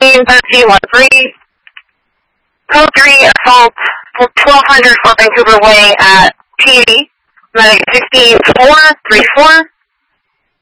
1313. Code 3, assault 1200 Fort Vancouver Way at T80. Medic 16434.